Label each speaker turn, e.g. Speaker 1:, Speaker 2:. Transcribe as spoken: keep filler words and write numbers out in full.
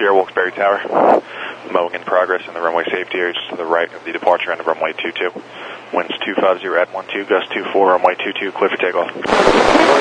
Speaker 1: Sierra Wilkes-Barre Tower. Mowing in progress in the runway safety area just to the right of the departure end of runway two two. Winds two five zero at one two, gust two four, runway two two, clear for takeoff.